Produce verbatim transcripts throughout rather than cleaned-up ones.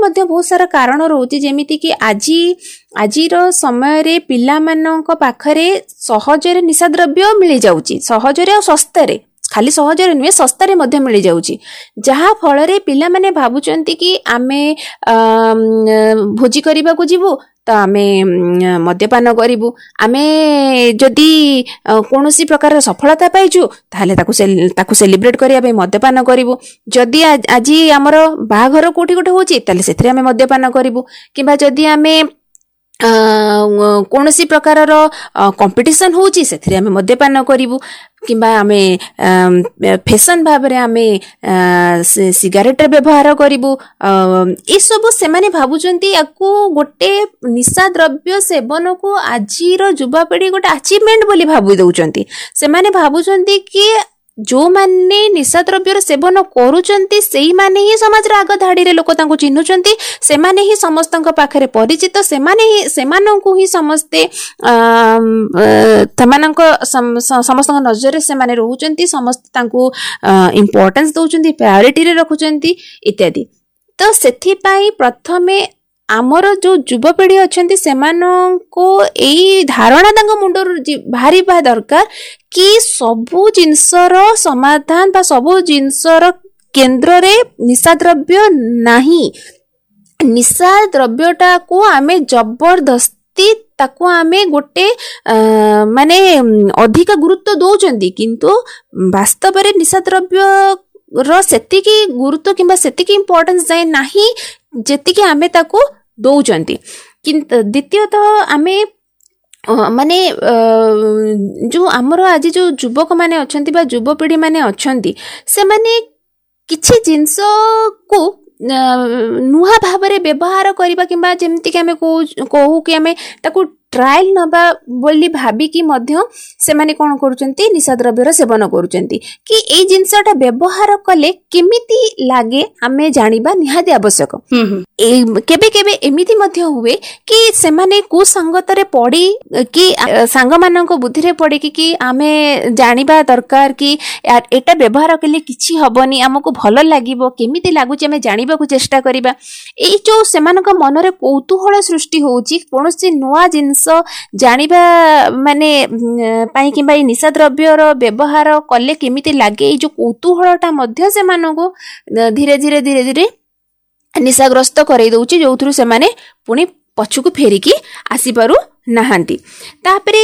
मध्य बहुत सारा कारण रोचे जेमिति कि आजी आजीर समय पिलामानंक पाखरे सहजरे निशा द्रव्य मिल जाउची सहजरे और सस्तारे खाली सहजरे नुहे सस्तारे मध्य मिल जाउची जहा फल पिला माने भाबुचंती कि आमे भोजी करबा को जीवु तो आमे मद्यपान करूँ आमे जदि कौन सी प्रकार सफलता पाइचु ताहले ताकु ताकु सेलिब्रेट करबा मद्यपान करूँ जदि आज आमर बाहाघर कोठी गोटे होची ताहले सेथरे आमे मद्यपान करूँ किबा जदि आमे कौन सी प्रकार कंपटीशन होची सेथरे आमे मद्यपान करूँ किंबा आमे फैशन भाव रे आमे सिगारेट व्यवहार करूँ ये सब से माने भाबुचंती याकू गोटे निशा द्रव्य सेवन को आजीर युवापीढ़ी गोटे अचीवमेंट बोली भाबु दउचंती से माने भाबुचंती कि जो माने निशा द्रव्यर सेवन करूचंती सेही माने ही समाज रे आग धाड़ी रे लोक तांको चिन्हुचंती से माने ही समस्तक पाखरे परिचित से माने ही सेमानंकु ही समस्ते तमानंक समस्त नजर रे से माने रहउचंती समस्त तांको इंपोर्टेंस दउचंती प्रायोरिटी रे रखुचंती इत्यादि तो सेथि पई प्रथमे आमर जो युवपीढ़ी अच्छी से यही धारणा तांको मुंडर बाहरी दरकार कि सबु जिनसर समाधान बा सबु जिनसर केंद्र रे निशा द्रव्य नहीं निशा द्रव्यटा को आमे जबरदस्ती ताको आमे गोटे माने अधिक गुरुत्व दौचंती किंतु वास्तव रे निशा द्रव्य रो सेतिकी गुरुत्व किंबा सेतिकी इंपोर्टेंस जाय नाही जेतिकी आमे ताको दौचंती किंतु द्वितीयतः आमे माने जो आमर आज जो युवक माने अछंती बा युवपीढ़ी माने अछंती से माने किछि जिंस को नुहा भावरे व्यवहार करिबा किंबा जेमति कि आमे कहू कि आमे ताको ट्रायल नबा बोली भाबी कि मध्य से माने कोन करूचंती निशा द्रव्यर सेवन करूचंती कि ए जिंसटा व्यवहार कले केमिति लागे आमे जानिबा निहाती आवश्यक ए केबे केबे एमिति मध्य हुए कि से माने को संगतरे पड़ी कि सांग मानक बुद्धि रे पड़ी कि कि आमे जानिबा दरकार कि एटा व्यवहार कले किछि हबनी हमको भलो लागिबो केमिति लागुची आमे जानिबा को चेष्टा करिबा ए जो से मानक मन रे कौतूहल सृष्टि होउची कोनोसी नुवा जिंस जानिबा माने पाई किंबा निशा द्रव्यर व्यवहार कले केमिति लागे जो कौतूहलटा मध्य से मानको धीरे धीरे धीरे धीरे निशाग्रस्त करई दउची जोथुरु से माने पुनी पछुको फेरिकी आसी पारु नाहांती तापरे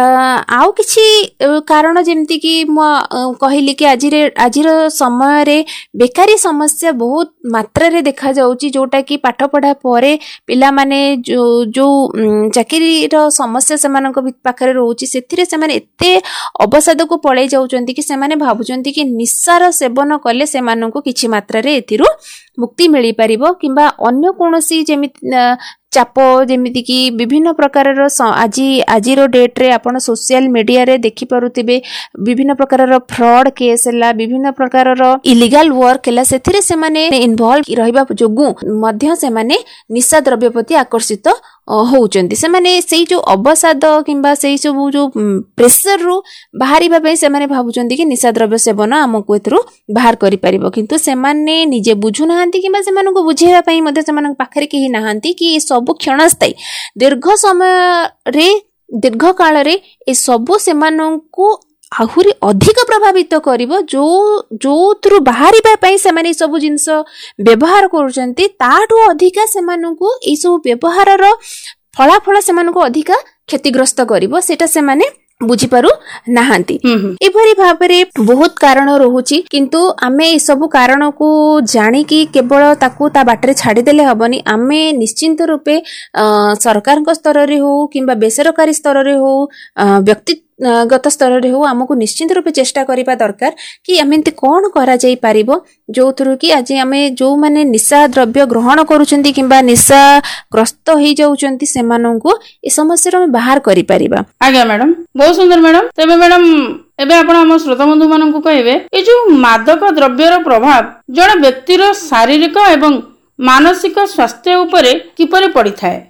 आउ किछि कारण जेमति कि म कहिली कि आज रे आजिर समय रे बेकारी समस्या बहुत मात्रा रे देखा जाउची जोटा कि पाठ पढ़ा परे पिला माने जो जो चाकरी रो समस्या से मानक पाखरे रहउची सेथिरे से माने एते अवसाद को पळै जाउचंती कि से माने भाबुचंती कि निशार सेवन कले से मानक किछि मात्रा रे एथिरु मुक्ति मिली परिबो किंबा अन्य कोनोसी जेमिति चाप जेमिति कि विभिन्न प्रकार आज आज डेट रे आपण सोशल मीडिया रे देखि पारुतिबे विभिन्न प्रकार फ्रॉड केस हला विभिन्न प्रकार इलीगल वर्क हला सेथिरे से माने इन्वॉल्व रहबा जोगु मध्य से माने निशा द्रव्य प्रति आकर्षित होउचंती से माने सेई जो अवसाद किंबा सेई सब जो प्रेशर रो बाहरी भाबे से माने भाबुचंती कि निशा द्रव्य सेवन हमको एथरो बाहर करि परिबो किंतु से माने निजे बुझु नाहंती किंबा से मानको बुझेबा पई मध्ये से मानक पाखरे केही नाहंती कि सब क्षणस्थायी दीर्घ समय रे दीर्घ काल रे ए सब से मानको आहुरी अधिक प्रभावित करिवो जो जो थ्रु बाहरी पई से माने सब जिंस व्यवहार करूचंती ताठू अधिक से मानको ए सब व्यवहार रो फलाफल से मानको अधिक क्षतिग्रस्त करिवो सेटा से माने बुझी पारु नाहांती एभरी भाबरे बहुत कारण रहुची किंतु आमे ए सब कारण को जानी कि केवल ताकू ता बाटरे छाडी देले हबनी आमे निश्चिंत रूपे सरकार को स्तर रे हो किंबा बेसरकारी स्तर रे हो व्यक्ति गत स्तर रे हो हमको निश्चिंत रूपे चेष्टा करिबा दरकार कि एमिति कोन करा जाई परिबो जो थ्रु कि आज आमे जो माने निशा द्रव्य ग्रहण करूचंती किंबा निशा ग्रस्त होई जाउचंती से माननको ए समस्या रे बाहर करि परिबा। आज्ञा मैडम बहुत सुंदर मैडम तबे मैडम एबे आपण हम श्रोता बंधु माननको कहबे ए जो मादक द्रव्यर प्रभाव जण व्यक्तिर शारीरिक एवं मानसिक स्वास्थ्य उपरे किपरि पड़ी थाए।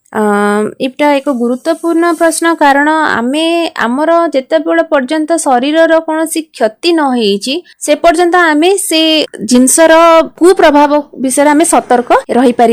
इटा एक गुरुत्वपूर्ण प्रश्न कारण आमे आमर जेतेबेले पर्यंत शरीर रो कोनोसी क्षति न होईची से पर्यंत आमे से जिंसर कुप्रभाव विषय आमे सतर्क रही पारि